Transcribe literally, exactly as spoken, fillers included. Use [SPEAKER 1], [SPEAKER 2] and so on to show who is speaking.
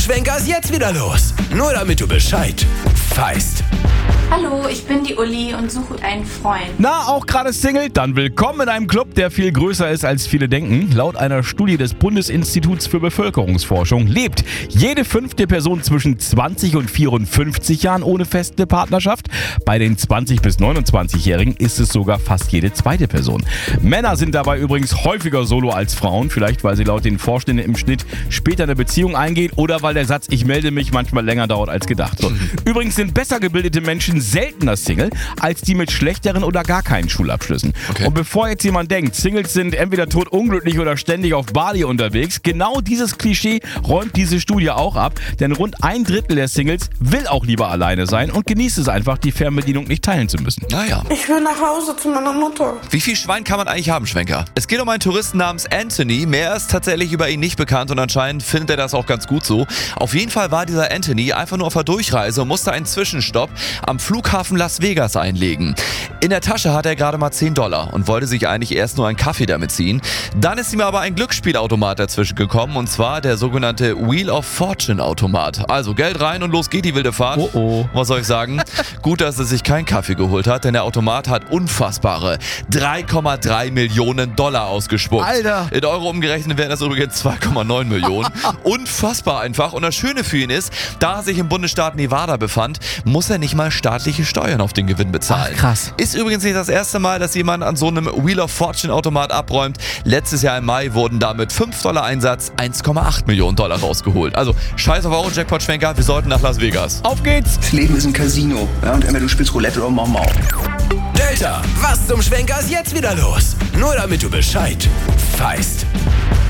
[SPEAKER 1] Schwenker ist jetzt wieder los. Nur damit du Bescheid weißt.
[SPEAKER 2] Hallo, ich bin die Uli und suche einen Freund.
[SPEAKER 3] Na, auch gerade Single? Dann willkommen in einem Club, der viel größer ist, als viele denken. Laut einer Studie des Bundesinstituts für Bevölkerungsforschung lebt jede fünfte Person zwischen zwanzig und vierundfünfzig Jahren ohne feste Partnerschaft. Bei den zwanzig- bis neunundzwanzigjährigen ist es sogar fast jede zweite Person. Männer sind dabei übrigens häufiger solo als Frauen. Vielleicht, weil sie laut den Vorständen im Schnitt später eine Beziehung eingehen oder weil der Satz "Ich melde mich" manchmal länger dauert als gedacht. So. Übrigens sind besser gebildete Menschen seltener Single als die mit schlechteren oder gar keinen Schulabschlüssen.
[SPEAKER 4] Okay.
[SPEAKER 3] Und bevor jetzt jemand denkt, Singles sind entweder totunglücklich oder ständig auf Bali unterwegs, genau dieses Klischee räumt diese Studie auch ab, denn rund ein Drittel der Singles will auch lieber alleine sein und genießt es einfach, die Fernbedienung nicht teilen zu müssen.
[SPEAKER 4] Naja.
[SPEAKER 5] Ich will nach Hause zu meiner Mutter.
[SPEAKER 4] Wie viel Schwein kann man eigentlich haben, Schwenker? Es geht um einen Touristen namens Anthony. Mehr ist tatsächlich über ihn nicht bekannt und anscheinend findet er das auch ganz gut so. Auf jeden Fall war dieser Anthony einfach nur auf der Durchreise und musste einen Zwischenstopp am Flughafen Las Vegas einlegen. In der Tasche hatte er gerade mal zehn Dollar und wollte sich eigentlich erst nur einen Kaffee damit ziehen. Dann ist ihm aber ein Glücksspielautomat dazwischen gekommen und zwar der sogenannte Wheel of Fortune Automat. Also Geld rein und los geht die wilde Fahrt.
[SPEAKER 3] Oh oh.
[SPEAKER 4] Was soll ich sagen? Gut, dass er sich keinen Kaffee geholt hat, denn der Automat hat unfassbare drei Komma drei Millionen Dollar ausgespuckt.
[SPEAKER 3] Alter.
[SPEAKER 4] In Euro umgerechnet wären das übrigens zwei Komma neun Millionen. Unfassbar einfach. Und das Schöne für ihn ist, da er sich im Bundesstaat Nevada befand, muss er nicht mal staatliche Steuern auf den Gewinn bezahlen.
[SPEAKER 3] Ach, krass.
[SPEAKER 4] Ist übrigens nicht das erste Mal, dass jemand an so einem Wheel of Fortune Automat abräumt. Letztes Jahr im Mai wurden damit fünf Dollar Einsatz eins Komma acht Millionen Dollar rausgeholt. Also scheiß auf Euro-Jackpot-Schwenker, wir sollten nach Las Vegas.
[SPEAKER 3] Auf geht's!
[SPEAKER 6] Das Leben ist ein Casino. Ja, und entweder du spielst Roulette oder Mau Mau.
[SPEAKER 1] Delta, was zum Schwenker ist jetzt wieder los? Nur damit du Bescheid weißt.